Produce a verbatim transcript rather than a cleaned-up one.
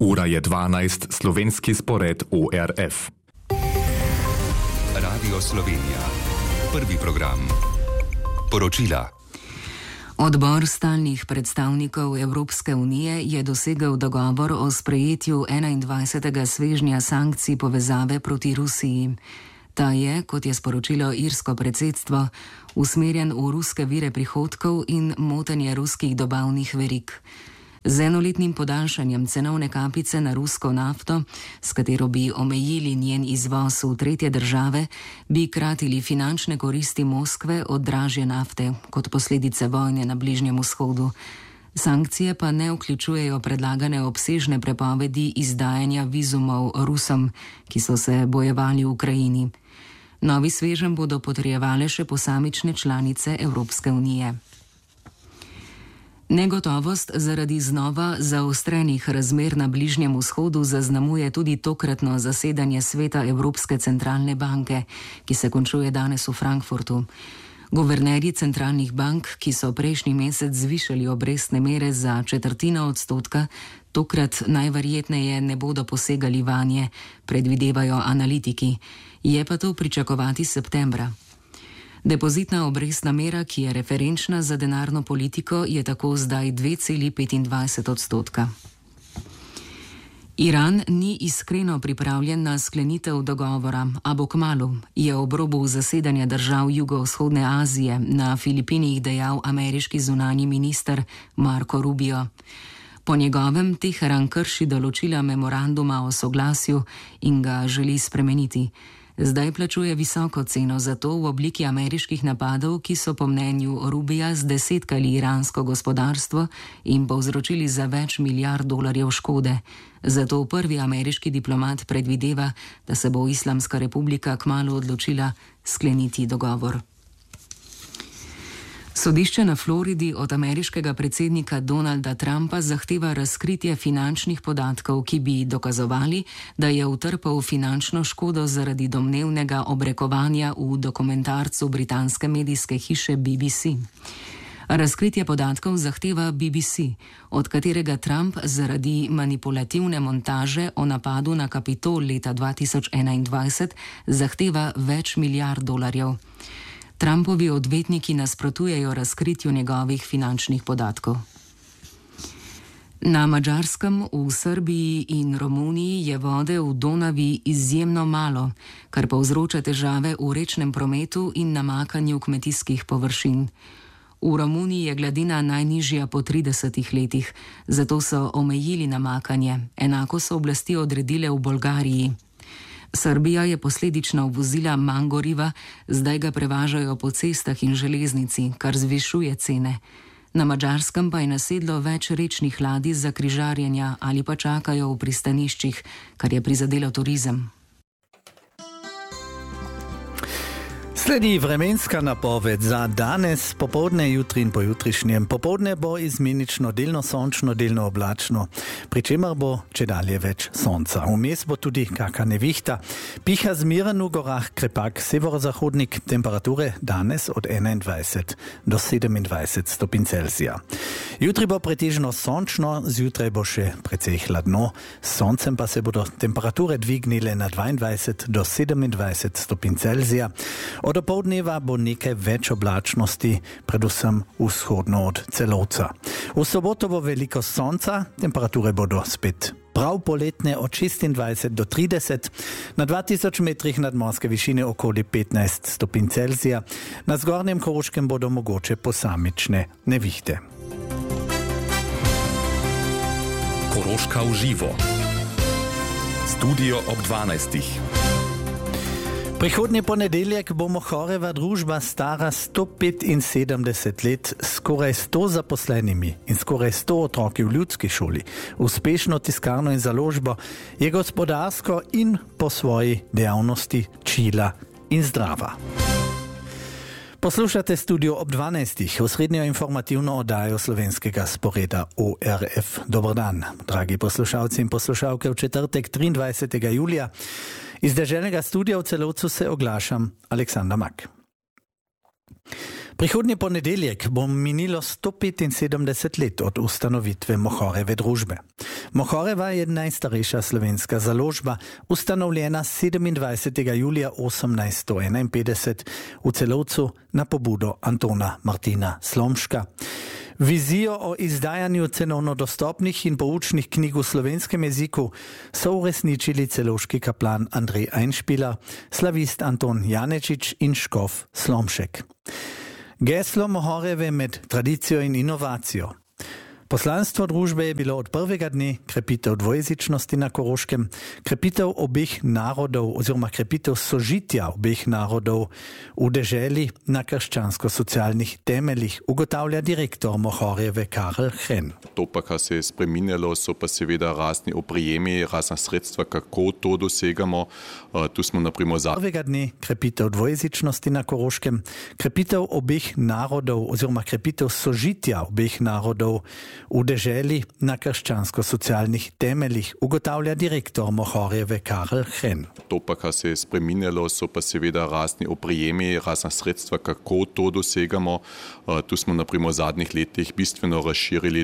Ura je dvanajst, slovenski spored O R F. Radio Slovenija. Prvi program. Poročila. Odbor stalnih predstavnikov Evropske unije je dosegel dogovor o sprejetju enaindvajsetega svežnja sankcij povezave proti Rusiji. Ta je, kot je sporočilo irsko predsedstvo, usmerjen v ruske vire prihodkov in motenje ruskih dobavnih verig. Z enoletnim podaljšanjem cenovne kapice na rusko nafto, s katero bi omejili njen izvoz v tretje države, bi kratili finančne koristi Moskve od dražje nafte kot posledice vojne na Bližnjem vzhodu. Sankcije pa ne vključujejo predlagane obsežne prepovedi izdajanja vizumov Rusom, ki so se bojevali v Ukrajini. Novi sveženj bodo potrjevale še posamične članice Evropske unije. Negotovost zaradi znova zaostrenih razmer na Bližnjem vzhodu zaznamuje tudi tokratno zasedanje sveta Evropske centralne banke, ki se končuje danes v Frankfurtu. Guvernerji centralnih bank, ki so prejšnji mesec zvišali obrestne mere za četrtino odstotka, tokrat najverjetneje ne bodo posegali vanje, predvidevajo analitiki. Je pa to pričakovati septembra. Depozitna obrestna mera, ki je referenčna za denarno politiko, je tako zdaj dve celi petindvajset odstotka. Iran ni iskreno pripravljen na sklenitev dogovora, a bo kmalu, je ob robu zasedanja držav jugovzhodne Azije na Filipinih dejal ameriški zunanji minister Marco Rubio. Po njegovem Teheran krši določila memoranduma o soglasju in ga želi spremeniti. Zdaj plačuje visoko ceno za to v obliki ameriških napadov, ki so po mnenju Rubija zdesetkali iransko gospodarstvo in povzročili za več milijard dolarjev škode. Zato prvi ameriški diplomat predvideva, da se bo Islamska republika kmalu odločila skleniti dogovor. Sodišče na Floridi od ameriškega predsednika Donalda Trumpa zahteva razkritje finančnih podatkov, ki bi dokazovali, da je utrpel finančno škodo zaradi domnevnega obrekovanja v dokumentarcu britanske medijske hiše B B C. Razkritje podatkov zahteva B B C, od katerega Trump zaradi manipulativne montaže o napadu na Kapitol leta dva tisoč enaindvajset zahteva več milijard dolarjev. Trumpovi odvetniki nasprotujejo razkritju njegovih finančnih podatkov. Na Madžarskem, v Srbiji in Romuniji je vode v Donavi izjemno malo, kar povzroča težave v rečnem prometu in namakanju kmetijskih površin. V Romuniji je gladina najnižja po tridesetih letih, zato so omejili namakanje, enako so oblasti odredile v Bolgariji. Srbija je posledično uvozila manj goriva, zdaj ga prevažajo po cestah in železnici, kar zvišuje cene. Na Madžarskem pa je nasedlo več rečnih ladij za križarjenja ali pa čakajo v pristaniščih, kar je prizadelo turizem. Sledi vremenska napoved za danes, popoldne, jutri in pojutrišnjem. Popoldne bo izmenično delno sončno, delno oblačno, pri čemer bo čedalje več sonca. Vmes bo tudi kaka nevihta. Piha zmeren v gorah, krepak severozahodnik, temperature danes od enaindvajset do sedemindvajset stopinj Celzija. Jutri bo pretežno sončno, zjutraj bo še precej hladno, s soncem pa se bodo temperature dvignile na dvaindvajset do sedemindvajset stopinj Celzija. Od opoldneva bo nekaj več oblačnosti, predvsem vzhodno od Celovca. V soboto bo veliko sonca, temperature bodo spet prav poletne od šestindvajset do trideset, na dva tisoč metrih nadmorske višine okoli petnajst stopinj Celzija, na zgornjem Koroškem bodo mogoče posamične nevihte. Koroška v živo. Studio ob dvanajstih. Prihodnji ponedeljek bo Mohorjeva družba stara sto petinsedemdeset let, skoraj sto zaposlenimi in skoraj sto otroki v ljudski šoli. Uspešno tiskarno in založbo je gospodarsko in po svoji dejavnosti čila in zdrava. Poslušate Studio ob dvanajstih, osrednjo informativno oddajo slovenskega sporeda O R F. Dobar dan, dragi poslušalci in poslušalke, v četrtek triindvajsetega julija. Iz deželnega studia v Celovcu se oglašam Aleksandar Mak. Prihodnji ponedeljek bo minilo sto petinsedemdeset let od ustanovitve Mohorjeve družbe. Mohoreva je najstarejša slovenska založba, ustanovljena sedemindvajsetega julija osemnajststo enainpetdeset v Celovcu na pobudo Antona Martina Slomška. Vizijo o izdajanju cenovno dostopnih in poučnih knjig v slovenskem jeziku so uresničili celovški kaplan Andrej Einšpiler, slavist Anton Janečič in škof Slomšek. Geslo Mohoreve med tradicijo in inovacijo. Poslanstvo družbe je bilo od prvega dne krepitev dvojezičnosti na Koroškem, krepitev obeh narodov oziroma krepitev sožitja obeh narodov v deželi na krščansko-socialnih temeljih, ugotavlja direktor Mohorjeve Karel Hren. To pa, kar se je spreminjalo, so pa seveda razni oprijemi, razna sredstva, kako to dosegamo. Tu smo naprimer za... Prvega dne krepitev dvojezičnosti na Koroškem, krepitev obeh narodov oziroma krepitev sožitja obeh narodov v deželi na krščansko-socialnih temeljih, ugotavlja direktor Mohorjeve Karel Hren. To pa, kar se je spreminjalo, so pa seveda razni oprijemi, razna sredstva, kako to dosegamo. Tu smo naprimer v zadnjih letih bistveno razširili